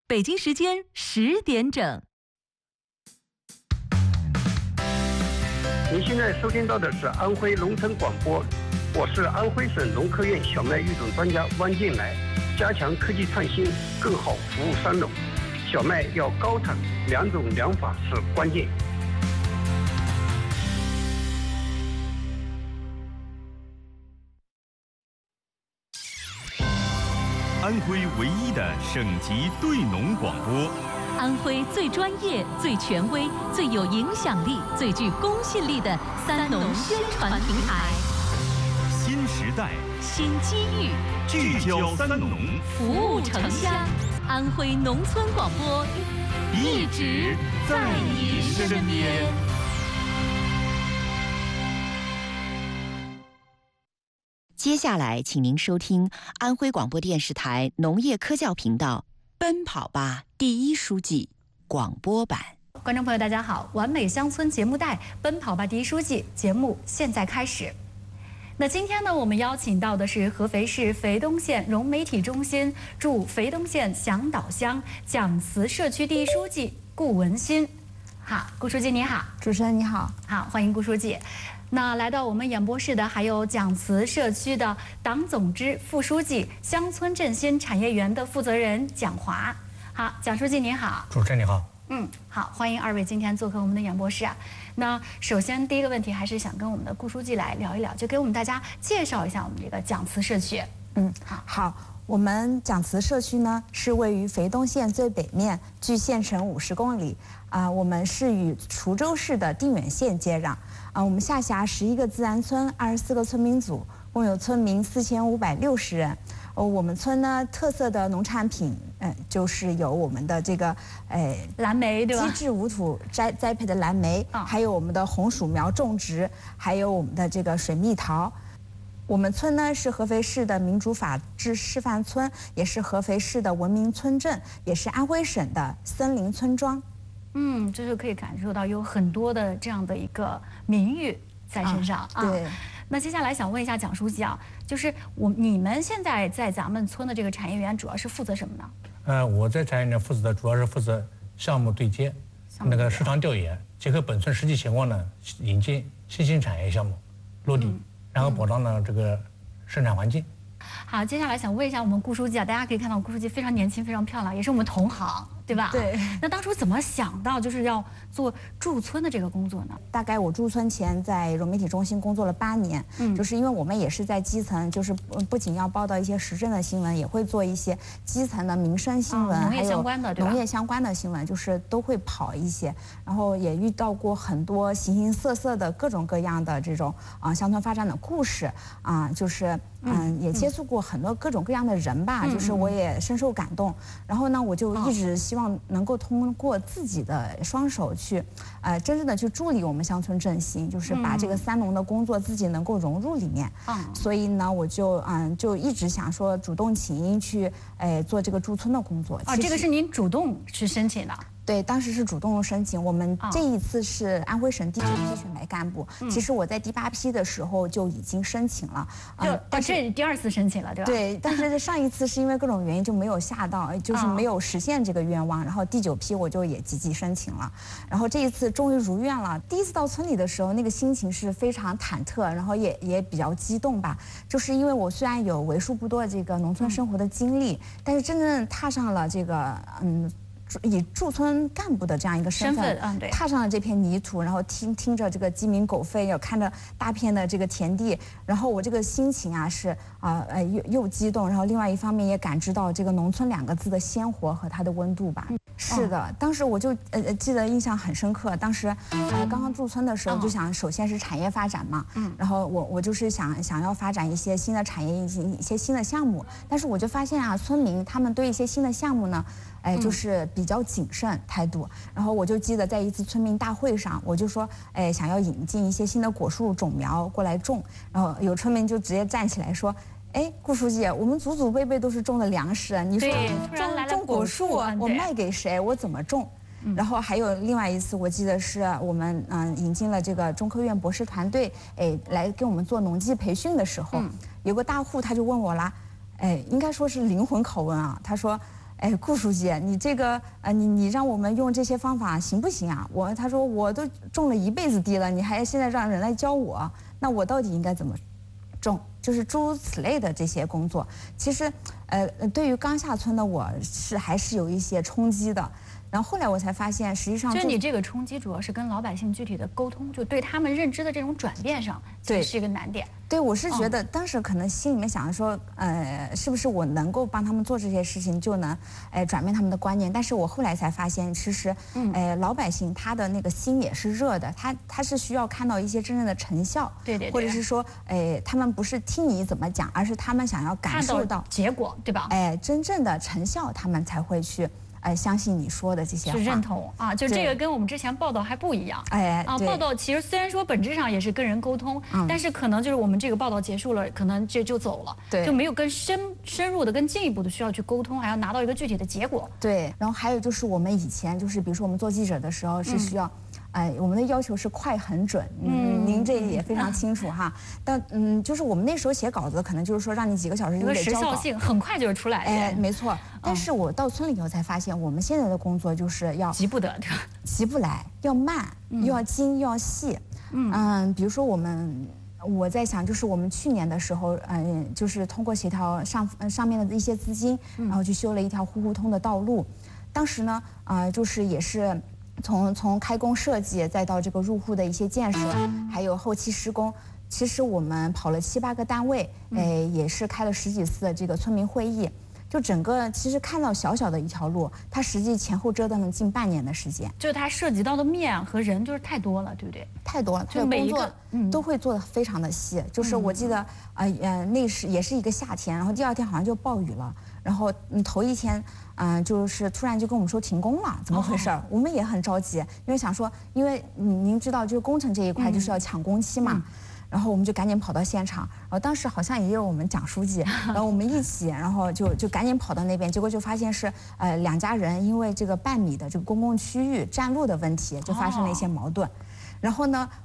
北京时间10点整。 您现在收听到的是安徽农村广播，我是安徽省农科院小麦育种专家汪进来。加强科技创新，更好服务三农。小麦要高产，2种2法是关键。 安徽唯一的省级对农广播， 安徽最专业、最权威、最有影响力、最具公信力的三农宣传平台。 新时代， 新机遇， 聚焦三农， 服务城乡。安徽农村广播，一直在你身边。 接下来，请您收听安徽广播电视台农业科教频道《奔跑吧第一书记》广播版。 观众朋友，大家好！完美乡村节目带《奔跑吧第一书记》节目现在开始。那今天呢，我们邀请到的是合肥市肥东县融媒体中心驻肥东县响岛乡蒋祠社区第一书记顾文新。好，顾书记你好。 主持人你好。 好，欢迎顾书记。那来到我们演播室的还有蒋祠社区的党总支副书记、乡村振兴产业园的负责人蒋华。好，蒋书记您好。 主持人你好。 好，欢迎二位今天做客我们的演播室啊。那首先第一个问题还是想跟我们的顾书记来聊一聊，就给我们大家介绍一下我们这个蒋祠社区。 好，我们蒋祠社区呢是位于肥东县最北面，距县城50公里。我们是与滁州市的定远县接壤。我们下辖11个自然村，24个村民组，共有村民4560人。我们村呢特色的农产品，就是有我们的这个蓝莓，对吧？ 机制无土栽培的蓝莓，还有我们的红薯苗种植，还有我们的这个水蜜桃。我们村呢是合肥市的民主法治示范村，也是合肥市的文明村镇，也是安徽省的森林村庄。 就是可以感受到有很多的这样的一个名誉在身上啊。 对。 那接下来想问一下蒋书记啊，就是你们现在在咱们村的这个产业园主要是负责什么呢？ 我在产业园主要是负责项目对接，那个市场调研，结合本村实际情况呢，引进新兴产业项目落地，然后保障了这个生产环境。 好，接下来想问一下我们顾书记啊，大家可以看到顾书记非常年轻，非常漂亮，也是我们同行，对吧？ 对。 那当初怎么想到就是要做驻村的这个工作呢？ 大概我驻村前在融媒体中心工作了8年，就是因为我们也是在基层，就是不仅要报道一些时政的新闻，也会做一些基层的民生新闻， 农业相关的，对吧？ 农业相关的新闻，就是都会跑一些，然后也遇到过很多形形色色的各种各样的这种乡村发展的故事就是也接触过很多各种各样的人吧，就是我也深受感动。然后呢，我就一直希望能够通过自己的双手去，真正的去助力我们乡村振兴，就是把这个三农的工作自己能够融入里面。所以呢，我就一直想说主动请缨去做这个驻村的工作。 这个是您主动去申请的？ 对，当时是主动申请。我们这一次是安徽省第9批选拔干部，其实我在第8批的时候就已经申请了。 但是这是第2次申请了，对吧？ 对，但是上一次是因为各种原因就没有下到，就是没有实现这个愿望。然后第9批我就也积极申请了，然后这一次终于如愿了。第一次到村里的时候，那个心情是非常忐忑，然后也比较激动吧。就是因为我虽然有为数不多的这个农村生活的经历，但是真正踏上了这个以驻村干部的这样一个身份，踏上了这片泥土，然后听着这个鸡鸣狗吠，要看着大片的这个田地，然后我这个心情是又激动，然后另外一方面也感知到这个农村2个字的鲜活和它的温度吧。是的，当时我就记得印象很深刻。当时刚刚驻村的时候，就想首先是产业发展嘛，然后我就是想要发展一些新的产业，一些新的项目，但是我就发现村民他们对一些新的项目呢，就是比较谨慎态度。然后我就记得在一次村民大会上，我就说，想要引进一些新的果树种苗过来种，然后有村民就直接站起来说，顾书记，我们祖祖辈辈都是种的粮食，你说种果树，我卖给谁？我怎么种？然后还有另外一次，我记得是我们引进了这个中科院博士团队，来给我们做农技培训的时候，有个大户他就问我啦，应该说是灵魂拷问啊，他说， 哎，顾书记，你这个你让我们用这些方法行不行啊？他说我都种了一辈子地了，你还现在让人来教我，那我到底应该怎么种？就是诸如此类的这些工作，其实对于刚下村的我还是有一些冲击的。然后后来我才发现，实际上就你这个冲击主要是跟老百姓具体的沟通，就对他们认知的这种转变上，对，是一个难点。 对，我是觉得当时可能心里面想着说，是不是我能够帮他们做这些事情，就能转变他们的观念？但是我后来才发现，其实老百姓他的那个心也是热的，他是需要看到一些真正的成效， 对， 或者是说，他们不是听你怎么讲，而是他们想要感受到结果，对吧？ 真正的成效，他们才会去。相信你说的这些话， 是认同啊，就这个跟我们之前报道还不一样。报道其实虽然说本质上也是跟人沟通，但是可能就是我们这个报道结束了，可能就走了， 对， 就没有更深入的、更进一步的需要去沟通，还要拿到一个具体的结果。 对，然后还有就是我们以前就是比如说我们做记者的时候是需要。我们的要求是快很准，您这也非常清楚哈。但就是我们那时候写稿子，可能就是说让你几个小时就得交稿， 时效性很快就是出来。 没错。但是我到村里以后才发现，我们现在的工作就是要急不得，对吧？ 急不来，要慢，又要精又要细。比如说我在想，就是我们去年的时候，就是通过协调上面的一些资金，然后去修了一条呼通的道路。当时呢，就是也是。从开工设计，再到这个入户的一些建设，还有后期施工，其实我们跑了7、8个单位，也是开了10几次的这个村民会议。就整个其实看到小小的一条路，它实际前后折腾了近半年的时间。 就它涉及到的面和人就是太多了，对不对？ 太多了， 就每一个都会做得非常的细。就是我记得也是一个夏天，然后第2天好像就暴雨了，然后头1天。就是突然就跟我们说停工了，怎么回事？我们也很着急，因为想说，因为您知道，就是工程这一块就是要抢工期嘛，然后我们就赶紧跑到现场，然后当时好像也有我们蒋书记，然后我们一起，然后就赶紧跑到那边，结果就发现是2家人因为这个半米的这个公共区域占路的问题，就发生了一些矛盾。然后呢，